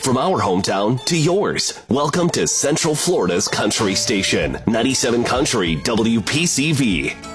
From our hometown to yours, welcome to Central Florida's Country Station, 97 Country WPCV.